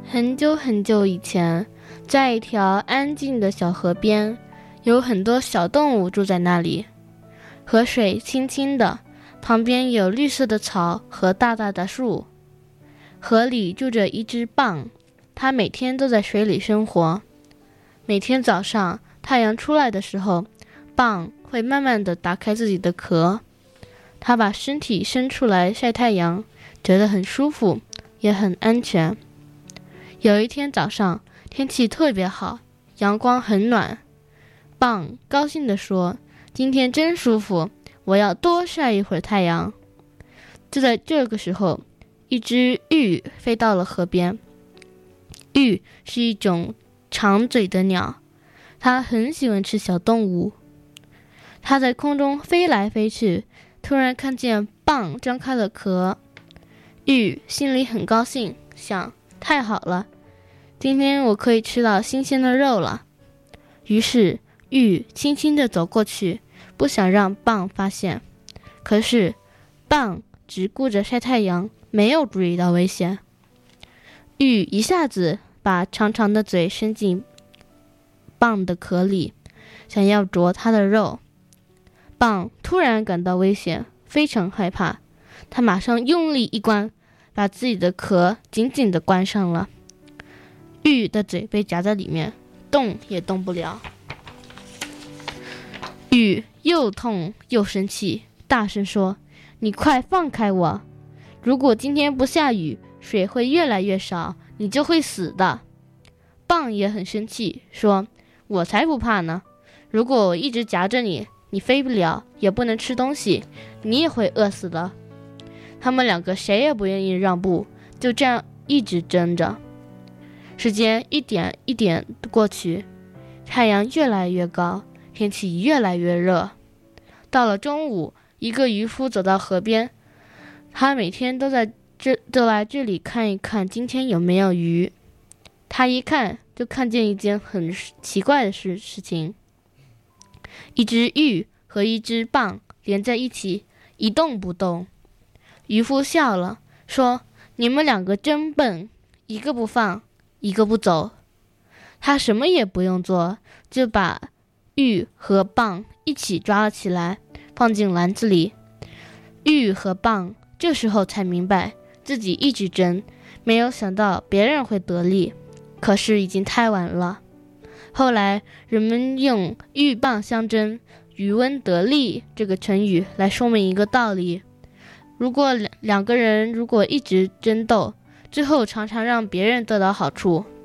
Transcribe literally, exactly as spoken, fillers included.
很久很久以前，在一条安静的小河边，有很多小动物住在那里。河水清清的，旁边有绿色的草和大大的树。河里住着一只蚌，它每天都在水里生活。每天早上太阳出来的时候，蚌会慢慢地打开自己的壳，它把身体伸出来晒太阳，觉得很舒服，也很安全。有一天早上，天气特别好，阳光很暖，蚌高兴地说：今天真舒服，我要多晒一会儿太阳。就在这个时候，一只鹬飞到了河边。鹬是一种长嘴的鸟，它很喜欢吃小动物。它在空中飞来飞去，突然看见蚌张开了壳。鹬心里很高兴，想：太好了，今天我可以吃到新鲜的肉了。于是鹬轻轻地走过去，不想让蚌发现。可是蚌只顾着晒太阳，没有注意到危险。鹬一下子把长长的嘴伸进蚌的壳里，想要啄它的肉。蚌突然感到危险，非常害怕，它马上用力一关，把自己的壳紧紧地关上了。鹬的嘴被夹在里面，动也动不了。鹬又痛又生气，大声说：你快放开我！如果今天不下雨，水会越来越少，你就会死的。蚌也很生气，说：我才不怕呢！如果我一直夹着你，你飞不了，也不能吃东西，你也会饿死的。他们两个谁也不愿意让步，就这样一直争着。时间一点一点过去，太阳越来越高，天气越来越热。到了中午，一个渔夫走到河边，他每天都在这都来这里看一看今天有没有鱼。他一看就看见一件很奇怪的事事情，一只鹬和一只蚌连在一起，一动不动。渔夫笑了，说：你们两个真笨，一个不放，一个不走。他什么也不用做，就把鹬和蚌一起抓了起来，放进篮子里。鹬和蚌这时候才明白自己一直争，没有想到别人会得利，可是已经太晚了。后来人们用鹬蚌相争，渔翁得利这个成语来说明一个道理：如果两个人如果一直争斗，最后常常让别人得到好处，